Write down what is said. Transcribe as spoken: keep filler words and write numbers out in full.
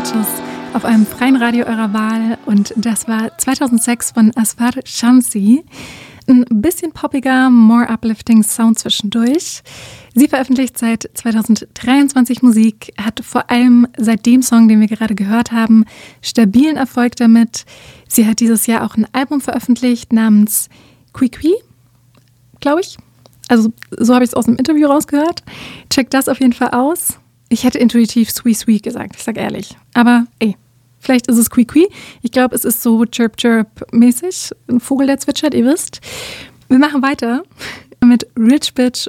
Bitches auf einem freien Radio eurer Wahl und das war zweitausendsechs von Asfar Shamsi. Ein bisschen poppiger, more uplifting Sound zwischendurch. Sie veröffentlicht seit zweitausenddreiundzwanzig Musik, hat vor allem seit dem Song, den wir gerade gehört haben, stabilen Erfolg damit. Sie hat dieses Jahr auch ein Album veröffentlicht namens Qui-Qui, glaube ich. Also so habe ich es aus dem Interview rausgehört. Checkt das auf jeden Fall aus. Ich hätte intuitiv Sweet Sweet gesagt, ich sag ehrlich. Aber ey, vielleicht ist es Qui-Qui. Ich glaube, es ist so Chirp-Chirp-mäßig. Ein Vogel, der zwitschert, ihr wisst. Wir machen weiter mit Rich Bitch